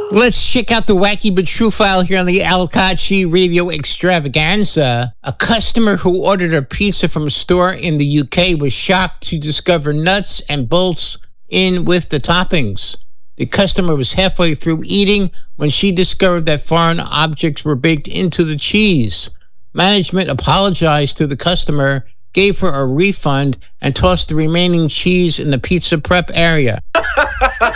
Let's check out the wacky but true file here on the Al Kachi Radio Extravaganza. A customer who ordered a pizza from a store in the UK was shocked to discover nuts and bolts in with the toppings. The customer was halfway through eating when she discovered that foreign objects were baked into the cheese. Management apologized to the customer, gave her a refund, and tossed the remaining cheese in the pizza prep area.